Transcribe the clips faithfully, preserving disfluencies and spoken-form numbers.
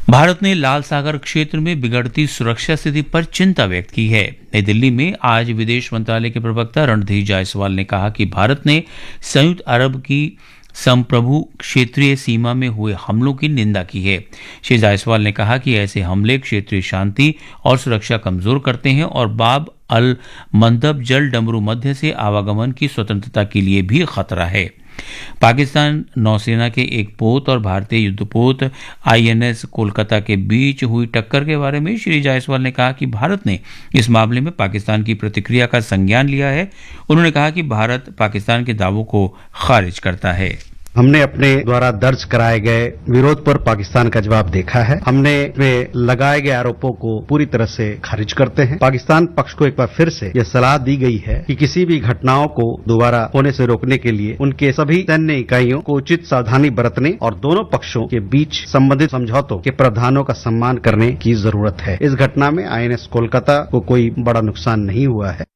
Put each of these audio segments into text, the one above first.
भारत ने लाल सागर क्षेत्र में बिगड़ती सुरक्षा स्थिति पर चिंता व्यक्त की है। नई दिल्ली में आज विदेश मंत्रालय के प्रवक्ता रणधीर जायसवाल ने कहा कि भारत ने संयुक्त अरब की संप्रभु क्षेत्रीय सीमा में हुए हमलों की निंदा की है। श्री जायसवाल ने कहा कि ऐसे हमले क्षेत्रीय शांति और सुरक्षा कमजोर करते हैं और बाब अल मंदब जल डमरू मध्य से आवागमन की स्वतंत्रता के लिए भी खतरा है। पाकिस्तान नौसेना के एक पोत और भारतीय युद्धपोत आईएनएस कोलकाता के बीच हुई टक्कर के बारे में श्री जायसवाल ने कहा कि भारत ने इस मामले में पाकिस्तान की प्रतिक्रिया का संज्ञान लिया है। उन्होंने कहा कि भारत पाकिस्तान के दावों को खारिज करता है। हमने अपने द्वारा दर्ज कराए गए विरोध पर पाकिस्तान का जवाब देखा है। हमने वे लगाए गए आरोपों को पूरी तरह से खारिज करते हैं। पाकिस्तान पक्ष को एक बार फिर से यह सलाह दी गई है कि किसी भी घटनाओं को दोबारा होने से रोकने के लिए उनके सभी सैन्य इकाइयों को उचित सावधानी बरतने और दोनों पक्षों के बीच संबंधित समझौतों के प्रावधानों का सम्मान करने की जरूरत है। इस घटना में आईएनएस कोलकाता को कोई बड़ा नुकसान नहीं हुआ है।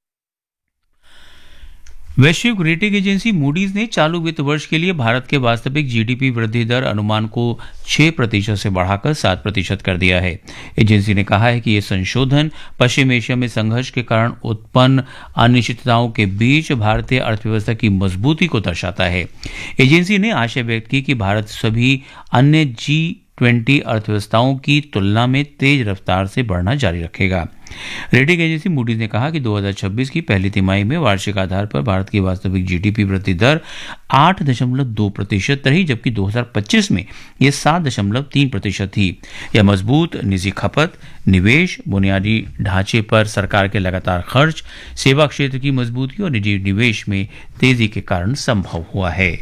वैश्विक रेटिंग एजेंसी मूडीज ने चालू वित्त वर्ष के लिए भारत के वास्तविक जीडीपी वृद्धि दर अनुमान को छह प्रतिशत से बढ़ाकर सात प्रतिशत कर दिया है। एजेंसी ने कहा है कि यह संशोधन पश्चिम एशिया में संघर्ष के कारण उत्पन्न अनिश्चितताओं के बीच भारतीय अर्थव्यवस्था की मजबूती को दर्शाता है। एजेंसी ने आशा व्यक्त की कि भारत सभी अन्य जी ट्वेंटी अर्थव्यवस्थाओं की तुलना में तेज रफ्तार से बढ़ना जारी रखेगा। रेटिंग एजेंसी मूडीज ने कहा कि दो हज़ार छब्बीस की पहली तिमाही में वार्षिक आधार पर भारत की वास्तविक जीडीपी वृद्धि दर आठ दशमलव दो प्रतिशत रही, जबकि दो हज़ार पच्चीस में यह सात दशमलव तीन प्रतिशत थी। यह मजबूत निजी खपत, निवेश, बुनियादी ढांचे पर सरकार के लगातार खर्च, सेवा क्षेत्र की मजबूती और निजी निवेश में तेजी के कारण संभव हुआ है।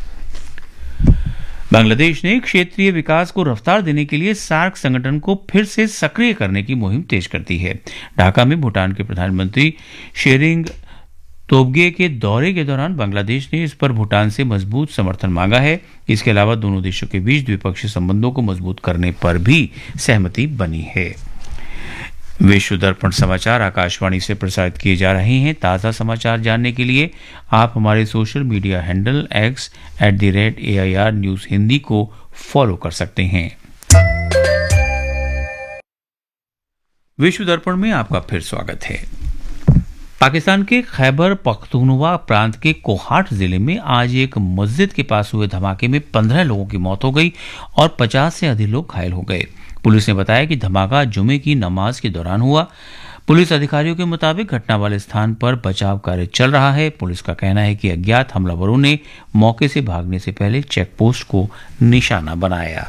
बांग्लादेश ने क्षेत्रीय विकास को रफ्तार देने के लिए सार्क संगठन को फिर से सक्रिय करने की मुहिम तेज कर दी है। ढाका में भूटान के प्रधानमंत्री शेरिंग तोब्गे के दौरे के दौरान बांग्लादेश ने इस पर भूटान से मजबूत समर्थन मांगा है। इसके अलावा दोनों देशों के बीच द्विपक्षीय संबंधों को मजबूत करने पर भी सहमति बनी है। विश्व दर्पण समाचार आकाशवाणी से प्रसारित किए जा रहे हैं। ताज़ा समाचार जानने के लिए आप हमारे social media handle x at the rate A I R news Hindi को फॉलो कर सकते हैं। विश्व दर्पण में आपका फिर स्वागत है। पाकिस्तान के खैबर पख्तूनख्वा प्रांत के कोहाट जिले में आज एक मस्जिद के पास हुए धमाके में पंद्रह लोगों की मौत हो गई और पचास से अधिक लोग घायल हो गए। पुलिस ने बताया कि धमाका जुमे की नमाज के दौरान हुआ। पुलिस अधिकारियों के मुताबिक घटना वाले स्थान पर बचाव कार्य चल रहा है। पुलिस का कहना है कि अज्ञात हमलावरों ने मौके से भागने से पहले चेकपोस्ट को निशाना बनाया।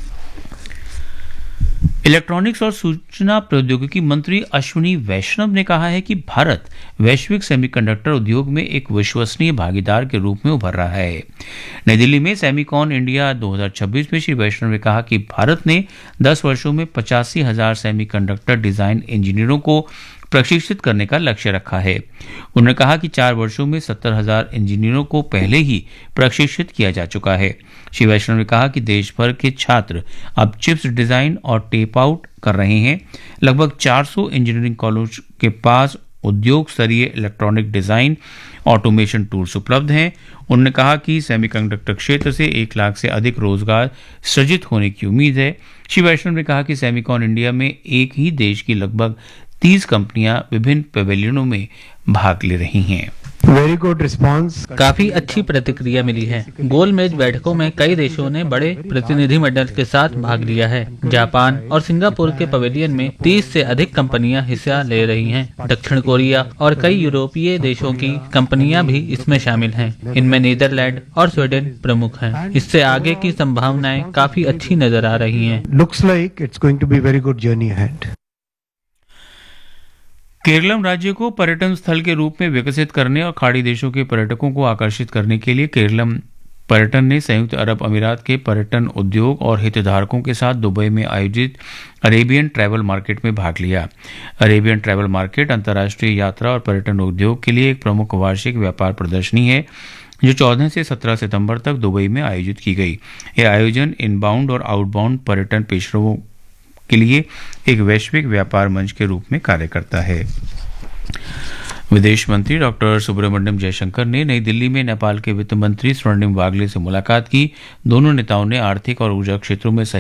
इलेक्ट्रॉनिक्स और सूचना प्रौद्योगिकी मंत्री अश्विनी वैष्णव ने कहा है कि भारत वैश्विक सेमीकंडक्टर उद्योग में एक विश्वसनीय भागीदार के रूप में उभर रहा है। नई दिल्ली में सेमीकॉन इंडिया दो हज़ार छब्बीस में श्री वैष्णव ने कहा कि भारत ने दस वर्षों में पचासी हजार सेमीकंडक्टर डिजाइन इंजीनियरों को प्रशिक्षित करने का लक्ष्य रखा है। उन्होंने कहा कि चार वर्षों में सत्तर हजार इंजीनियरों को पहले ही प्रशिक्षित किया जा चुका है। श्री वैष्णव ने कहा कि देश भर के छात्र अब चिप्स डिजाइन और टेप आउट कर रहे हैं। लगभग चार सौ इंजीनियरिंग कॉलेज के पास उद्योग स्तरीय इलेक्ट्रॉनिक डिजाइन ऑटोमेशन टूल्स उपलब्ध हैं। उन्होंने कहा कि सेमीकंडक्टर क्षेत्र से एक लाख से अधिक रोजगार सृजित होने की उम्मीद है। श्री वैष्णव ने कहा कि सेमीकॉन इंडिया में एक ही देश की लगभग तीस कंपनियां विभिन्न पवेलियनों में भाग ले रही हैं। Very good response. काफी अच्छी प्रतिक्रिया मिली है। गोलमेज बैठकों में कई देशों ने बड़े प्रतिनिधिमंडल के साथ भाग लिया है। जापान और सिंगापुर के पवेलियन में तीस से अधिक कंपनियां हिस्सा ले रही हैं। दक्षिण कोरिया और कई यूरोपीय देशों की कंपनियां भी इसमें शामिल हैं। इनमें नीदरलैंड और स्वीडन प्रमुख हैं। इससे आगे की संभावनाएं काफी अच्छी नजर आ रही हैं। Looks like it's going to be very good journey ahead. Keralam राज्य को पर्यटन स्थल के रूप में विकसित करने और खाड़ी देशों के पर्यटकों को आकर्षित करने के लिए केरलम पर्यटन ने संयुक्त अरब अमीरात के पर्यटन उद्योग और हितधारकों के साथ दुबई में आयोजित अरेबियन ट्रैवल मार्केट में भाग लिया। अरेबियन ट्रैवल मार्केट अंतर्राष्ट्रीय यात्रा और पर्यटन उद्योग के लिए एक प्रमुख वार्षिक व्यापार प्रदर्शनी है जो चौदह से सत्रह सितंबर तक दुबई में आयोजित की गई। यह आयोजन इनबाउंड और आउटबाउंड पर्यटन पेशरों के लिए एक वैश्विक व्यापार मंच के रूप में कार्य करता है। विदेश मंत्री डॉक्टर सुब्रमण्यम जयशंकर ने नई दिल्ली में नेपाल के वित्त मंत्री स्वर्णिम वागले से मुलाकात की। दोनों नेताओं ने आर्थिक और ऊर्जा क्षेत्रों में